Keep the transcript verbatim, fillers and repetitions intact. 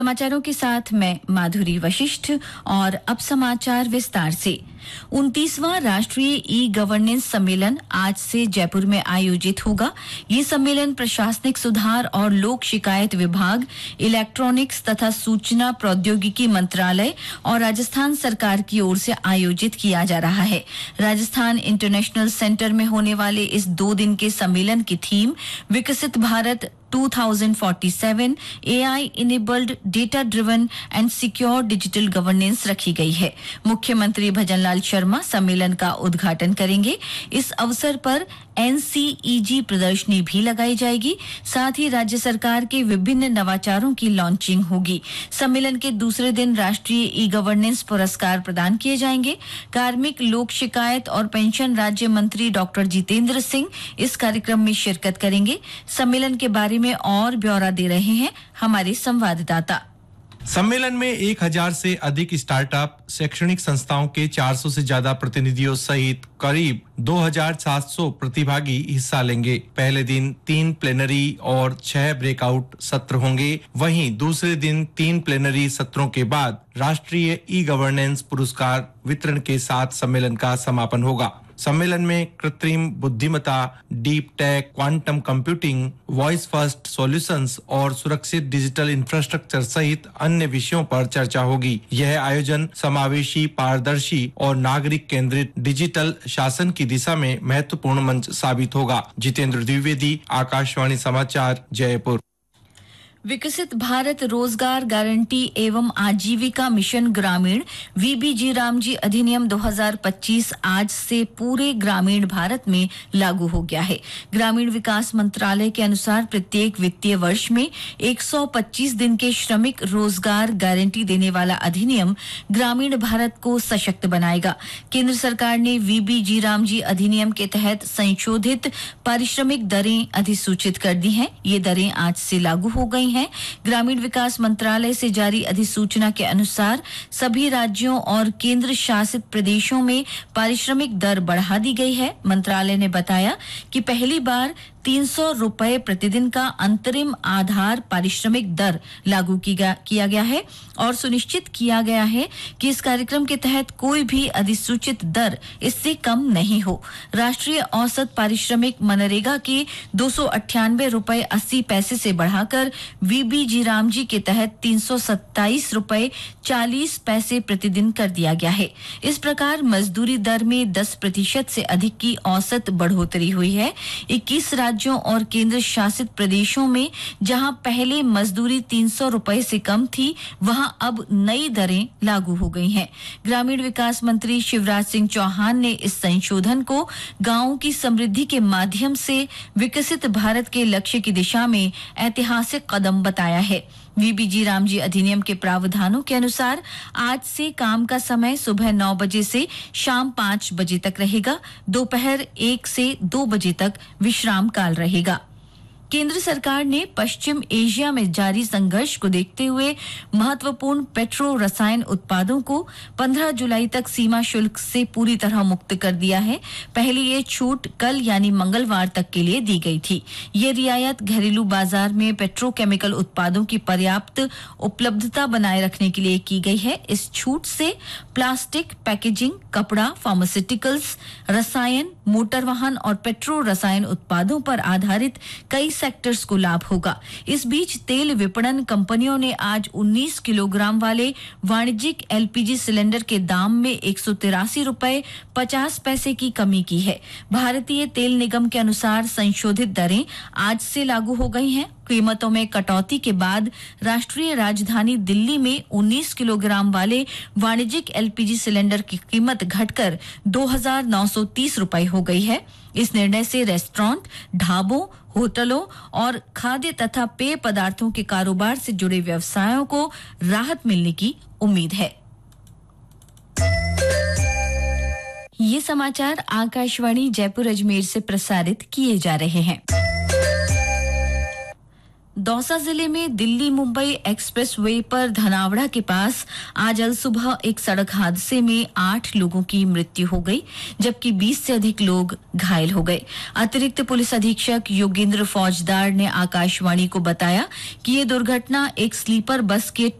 समाचारों के साथ मैं माधुरी वशिष्ठ और अब समाचार विस्तार से। उनतीसवां राष्ट्रीय ई गवर्नेंस सम्मेलन आज से जयपुर में आयोजित होगा। ये सम्मेलन प्रशासनिक सुधार और लोक शिकायत विभाग, इलेक्ट्रॉनिक्स तथा सूचना प्रौद्योगिकी मंत्रालय और राजस्थान सरकार की ओर से आयोजित किया जा रहा है। राजस्थान इंटरनेशनल सेंटर में होने वाले इस दो दिन के सम्मेलन की थीम विकसित भारत दो हज़ार सैंतालीस AI enabled data driven and secure digital governance रखी गई है। मुख्यमंत्री भजनलाल शर्मा सम्मेलन का उद्घाटन करेंगे। इस अवसर पर एनसीईजी प्रदर्शनी भी लगाई जाएगी। साथ ही राज्य सरकार के विभिन्न नवाचारों की लॉन्चिंग होगी। सम्मेलन के दूसरे दिन राष्ट्रीय ई गवर्नेंस पुरस्कार प्रदान किए जाएंगे। कार्मिक, लोक शिकायत और पेंशन राज्य मंत्री डॉक्टर जितेंद्र सिंह इस कार्यक्रम में शिरकत करेंगे। सम्मेलन के बारे में और ब्यौरा दे रहे हैं हमारे संवाददाता। सम्मेलन में एक हज़ार से अधिक स्टार्टअप, शैक्षणिक संस्थाओं के चार सौ से ज्यादा प्रतिनिधियों सहित करीब दो हज़ार सात सौ प्रतिभागी हिस्सा लेंगे। पहले दिन तीन प्लेनरी और छह ब्रेकआउट सत्र होंगे। वहीं दूसरे दिन तीन प्लेनरी सत्रों के बाद राष्ट्रीय ई गवर्नेंस पुरस्कार वितरण के साथ सम्मेलन का समापन होगा। सम्मेलन में कृत्रिम बुद्धिमत्ता, deep tech, quantum computing, voice first solutions और सुरक्षित डिजिटल इंफ्रास्ट्रक्चर सहित अन्य विषयों पर चर्चा होगी। यह आयोजन समावेशी, पारदर्शी और नागरिक केंद्रित डिजिटल शासन की दिशा में महत्वपूर्ण मंच साबित होगा। जितेंद्र द्विवेदी, आकाशवाणी समाचार, जयपुर। विकसित भारत रोजगार गारंटी एवं आजीविका मिशन ग्रामीण वीबीजी रामजी अधिनियम दो हज़ार पच्चीस आज से पूरे ग्रामीण भारत में लागू हो गया है। ग्रामीण विकास मंत्रालय के अनुसार प्रत्येक वित्तीय वर्ष में एक सौ पच्चीस दिन के श्रमिक रोजगार गारंटी देने वाला अधिनियम ग्रामीण भारत को सशक्त बनाएगा। केंद्र सरकार ने वीबीजी रामजी अधिनियम के तहत संशोधित पारिश्रमिक दरें अधिसूचित कर दी हैं। ये दरें आज से लागू हो गई है। ग्रामीण विकास मंत्रालय से जारी अधिसूचना के अनुसार सभी राज्यों और केंद्र शासित प्रदेशों में पारिश्रमिक दर बढ़ा दी गई है। मंत्रालय ने बताया कि पहली बार तीन सौ रुपए प्रतिदिन का अंतरिम आधार पारिश्रमिक दर लागू किया गया है और सुनिश्चित किया गया है कि इस कार्यक्रम के तहत कोई भी अधिसूचित दर इससे कम नहीं हो। राष्ट्रीय औसत पारिश्रमिक मनरेगा के दो सौ अट्ठानवे रुपए अस्सी पैसे से बढ़ाकर वीबीजी रामजी के तहत तीन सौ सत्ताईस रुपए चालीस पैसे प्रतिदिन कर दिया गया है। इस प्रकार मजदूरी दर में दस प्रतिशत से अधिक की औसत बढ़ोतरी हुई है। इक्कीस राज्यों और केंद्र शासित प्रदेशों में जहां पहले मजदूरी तीन सौ रुपए से कम थी, वहां अब नई दरें लागू हो गई हैं। ग्रामीण विकास मंत्री शिवराज सिंह चौहान ने इस संशोधन को गांवों की समृद्धि के माध्यम से विकसित भारत के लक्ष्य की दिशा में ऐतिहासिक कदम बताया है। वीबीजी रामजी अधिनियम के प्रावधानों के अनुसार आज से काम का समय सुबह नौ बजे से शाम पाँच बजे तक रहेगा। दोपहर एक से दो बजे तक विश्राम काल रहेगा। केंद्र सरकार ने पश्चिम एशिया में जारी संघर्ष को देखते हुए महत्वपूर्ण पेट्रो रसायन उत्पादों को पंद्रह जुलाई तक सीमा शुल्क से पूरी तरह मुक्त कर दिया है। पहले ये छूट कल यानी मंगलवार तक के लिए दी गई थी। ये रियायत घरेलू बाजार में पेट्रोकेमिकल उत्पादों की पर्याप्त उपलब्धता बनाए रखने के लिए की गई है। इस छूट से प्लास्टिक, पैकेजिंग, कपड़ा, फार्मास्यूटिकल्स, रसायन, मोटर वाहन और पेट्रो रसायन उत्पादों पर आधारित कई सेक्टर्स को लाभ होगा। इस बीच तेल विपणन कंपनियों ने आज उन्नीस किलोग्राम वाले वाणिज्यिक एलपीजी सिलेंडर के दाम में एक सौ तिरासी रुपए पचास पैसे की कमी की है। भारतीय तेल निगम के अनुसार संशोधित दरें आज से लागू हो गई हैं। कीमतों में कटौती के बाद राष्ट्रीय राजधानी दिल्ली में उन्नीस किलोग्राम वाले वाणिज्यिक एलपीजी सिलेंडर की कीमत घटकर दो हज़ार नौ सौ तीस रुपए हो गई है। इस निर्णय से रेस्टोरेंट, ढाबों, होटलों और खाद्य तथा पेय पदार्थों के कारोबार से जुड़े व्यवसायों को राहत मिलने की उम्मीद है। ये समाचार आकाशवाणी जयपुर अजमेर से प्रसारित किए जा रहे हैं। दौसा जिले में दिल्ली मुंबई एक्सप्रेसवे पर धनावड़ा के पास आज अल सुबह एक सड़क हादसे में आठ लोगों की मृत्यु हो गई, जबकि बीस से अधिक लोग घायल हो गए। अतिरिक्त पुलिस अधीक्षक योगेंद्र फौजदार ने आकाशवाणी को बताया कि ये दुर्घटना एक स्लीपर बस के